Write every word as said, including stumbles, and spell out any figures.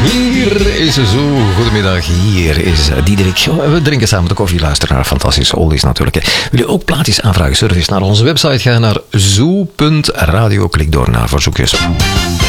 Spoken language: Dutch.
Hier is Zo. Goedemiddag, hier is Diederik. We drinken samen de koffie, luisteren naar fantastische oldies natuurlijk. Wil je ook plaatjes aanvragen? Surf eens naar onze website. Ga naar zo punt radio. Klik door naar verzoekjes.